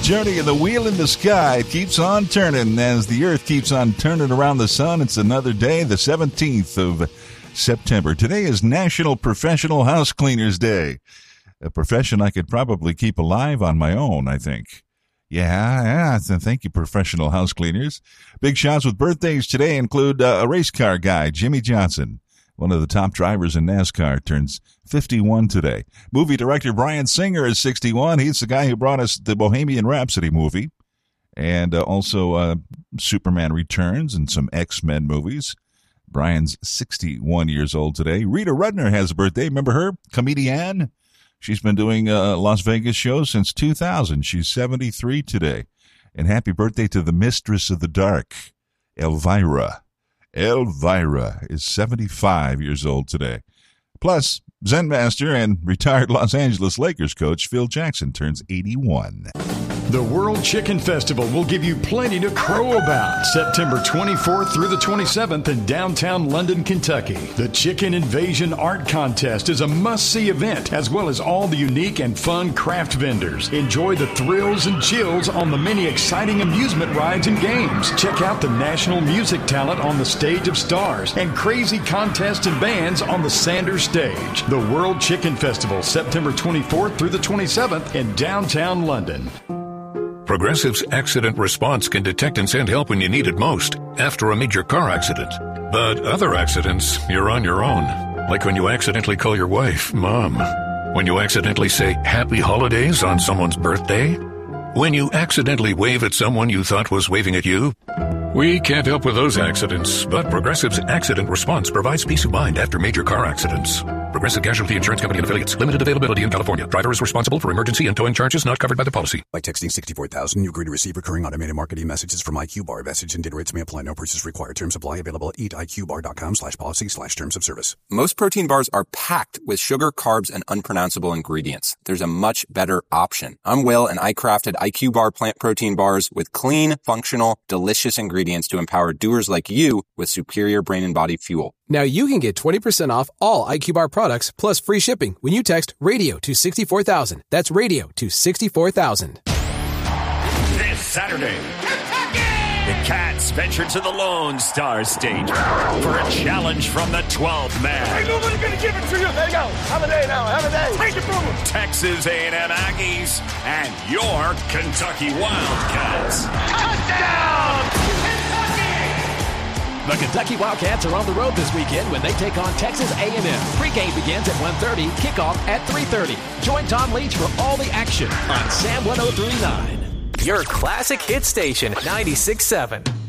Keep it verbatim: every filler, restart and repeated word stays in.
journey and the wheel in the sky keeps on turning as the earth keeps on turning around the sun. It's another day, the seventeenth of September. Today is National Professional House Cleaners Day, a profession I could probably keep alive on my own, I think. Yeah, yeah, thank you, professional house cleaners. Big shots with birthdays today include uh, a race car guy, Jimmy Johnson. One of the top drivers in NASCAR turns fifty-one today. Movie director Bryan Singer is sixty-one. He's the guy who brought us the Bohemian Rhapsody movie. And uh, also uh, Superman Returns and some X-Men movies. Bryan's sixty-one years old today. Rita Rudner has a birthday. Remember her? Comedienne. She's been doing uh, Las Vegas shows since two thousand. She's seventy-three today. And happy birthday to the Mistress of the Dark, Elvira. Elvira is seventy-five years old today. Plus, Zen Master and retired Los Angeles Lakers coach Phil Jackson turns eighty-one. The World Chicken Festival will give you plenty to crow about. September twenty-fourth through the twenty-seventh in downtown London, Kentucky. The Chicken Invasion Art Contest is a must-see event, as well as all the unique and fun craft vendors. Enjoy the thrills and chills on the many exciting amusement rides and games. Check out the national music talent on the Stage of Stars and crazy contests and bands on the Sanders Stage. The World Chicken Festival, September twenty-fourth through the twenty-seventh in downtown London. Progressive's accident response can detect and send help when you need it most, after a major car accident. But other accidents, you're on your own. Like when you accidentally call your wife Mom. When you accidentally say Happy Holidays on someone's birthday. When you accidentally wave at someone you thought was waving at you. We can't help with those accidents, but Progressive's accident response provides peace of mind after major car accidents. Progressive Casualty Insurance Company and Affiliates. Limited availability in California. Driver is responsible for emergency and towing charges not covered by the policy. By texting sixty-four thousand, you agree to receive recurring automated marketing messages from I Q Bar. Message and data rates may apply. No purchase required. Terms apply. Available at eatiqbar.com slash policy slash terms of service. Most protein bars are packed with sugar, carbs, and unpronounceable ingredients. There's a much better option. I'm Will, and I crafted I Q Bar plant protein bars with clean, functional, delicious ingredients to empower doers like you with superior brain and body fuel. Now you can get twenty percent off all I Q Bar products plus free shipping when you text radio to sixty-four thousand. That's radio to sixty-four thousand. This Saturday, Kentucky! The Cats venture to the Lone Star State for a challenge from the twelfth man. Ain't nobody gonna give it to you. There you go. Have a day now. Have a day. Take it from them. Texas A and M Aggies and your Kentucky Wildcats. Touchdown! The Kentucky Wildcats are on the road this weekend when they take on Texas A and M. Pre-game begins at one thirty, kickoff at three thirty. Join Tom Leach for all the action on Sam one oh three point nine. Your classic hit station, ninety-six point seven.